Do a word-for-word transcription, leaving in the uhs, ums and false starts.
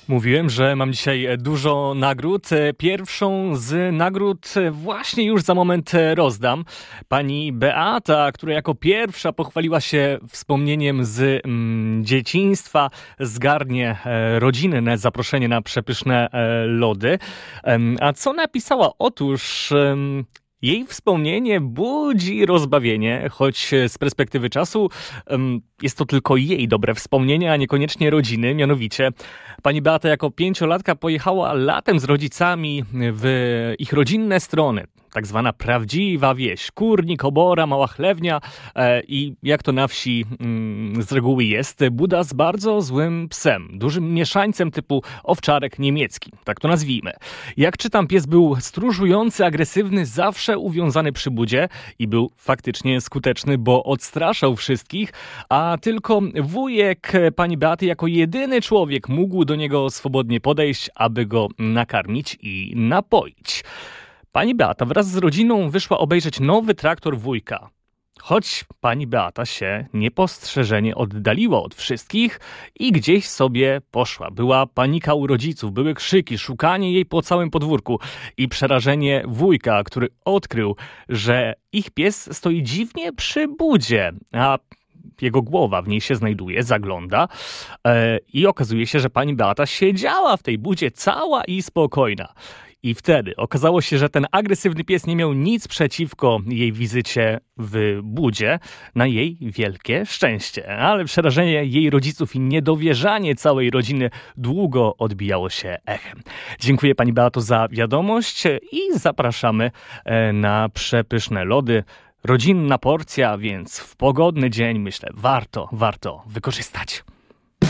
Mówiłem, że mam dzisiaj dużo nagród. Pierwszą z nagród właśnie już za moment rozdam. Pani Beata, która jako pierwsza pochwaliła się wspomnieniem z mm, dzieciństwa, zgarnie e, rodzinne zaproszenie na przepyszne e, lody. E, a co napisała? Otóż... E, Jej wspomnienie budzi rozbawienie, choć z perspektywy czasu um, jest to tylko jej dobre wspomnienie, a niekoniecznie rodziny. Mianowicie pani Beata jako pięciolatka pojechała latem z rodzicami w ich rodzinne strony. Tak zwana prawdziwa wieś. Kurnik, obora, mała chlewnia e, i jak to na wsi mm, z reguły jest, Buda z bardzo złym psem. Dużym mieszańcem typu owczarek niemiecki. Tak to nazwijmy. Jak czytam, pies był stróżujący, agresywny, zawsze uwiązany przy budzie i był faktycznie skuteczny, bo odstraszał wszystkich, a tylko wujek pani Beaty jako jedyny człowiek mógł do niego swobodnie podejść, aby go nakarmić i napoić. Pani Beata wraz z rodziną wyszła obejrzeć nowy traktor wujka. Choć pani Beata się niepostrzeżenie oddaliła od wszystkich i gdzieś sobie poszła. Była panika u rodziców, były krzyki, szukanie jej po całym podwórku i przerażenie wujka, który odkrył, że ich pies stoi dziwnie przy budzie, a jego głowa w niej się znajduje, zagląda e, i okazuje się, że pani Beata siedziała w tej budzie cała i spokojna. I wtedy okazało się, że ten agresywny pies nie miał nic przeciwko jej wizycie w budzie, na jej wielkie szczęście. Ale przerażenie jej rodziców i niedowierzanie całej rodziny długo odbijało się echem. Dziękuję pani Beato za wiadomość i zapraszamy na przepyszne lody. Rodzinna porcja, więc w pogodny dzień myślę warto, warto wykorzystać.